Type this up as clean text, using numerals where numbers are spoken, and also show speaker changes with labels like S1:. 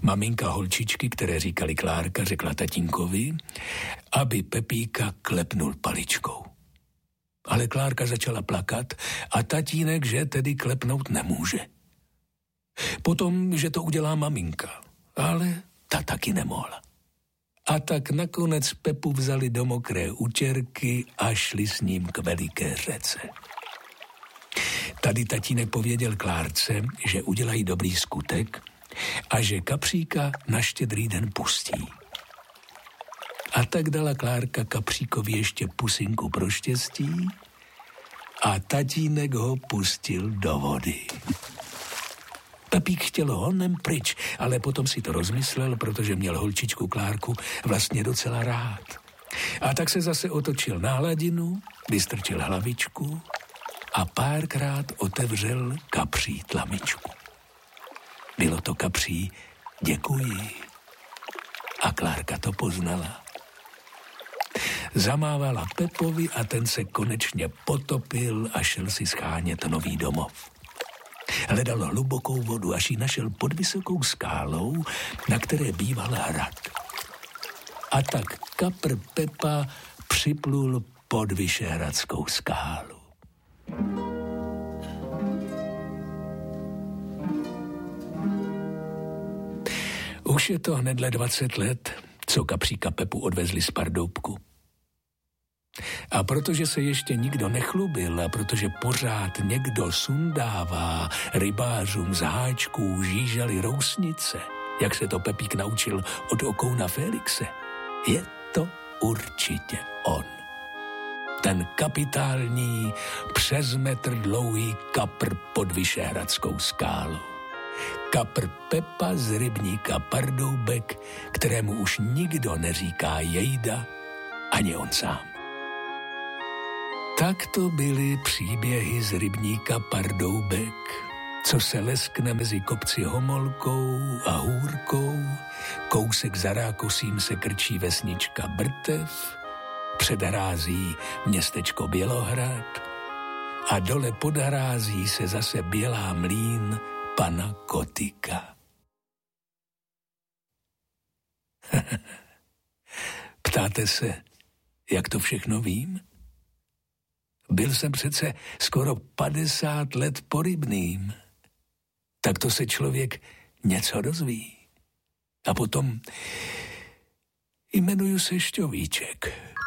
S1: Maminka holčičky, které říkali Klárka, řekla tatínkovi, aby Pepíka klepnul paličkou. Ale Klárka začala plakat a tatínek, že tedy klepnout nemůže. Potom, že to udělá maminka, ale ta taky nemohla. A tak nakonec Pepu vzali do mokré utěrky a šli s ním k veliké řece. Tady tatínek pověděl Klárce, že udělají dobrý skutek a že kapříka na Štědrý den pustí. A tak dala Klárka kapříkovi ještě pusinku pro štěstí a tatínek ho pustil do vody. Pepík chtěl honem pryč, ale potom si to rozmyslel, protože měl holčičku Klárku vlastně docela rád. A tak se zase otočil na hladinu, vystrčil hlavičku a párkrát otevřel kapří tlamičku. Bylo to kapří děkuji. A Klárka to poznala. Zamávala Pepovi a ten se konečně potopil a šel si schánět nový domov. Hledal hlubokou vodu, až ji našel pod vysokou skálou, na které býval hrad. A tak kapr Pepa připlul pod Vyšehradskou skálu. Už je to hnedle 20 let, co kapříka Pepu odvezli z Pardoubku. A protože se ještě nikdo nechlubil a protože pořád někdo sundává rybářům z háčků žížaly rousnice, jak se to Pepík naučil od okouna Felixe, je to určitě on. Ten kapitální, přes metr dlouhý kapr pod Vyšehradskou skálou. Kapr Pepa z rybníka Pardoubek, kterému už nikdo neříká jejda, ani on sám. Tak to byly příběhy z rybníka Pardoubek, co se leskne mezi kopci Homolkou a Hůrkou, kousek za Rákosím se krčí vesnička Brtev, před hrází městečko Bělohrad a dole pod hrází se zase bělá mlýn pana Kotyka. Ptáte se, jak to všechno vím? Byl jsem přece skoro 50 let porybným. Tak to se člověk něco dozví. A potom jmenuju se Šťovíček.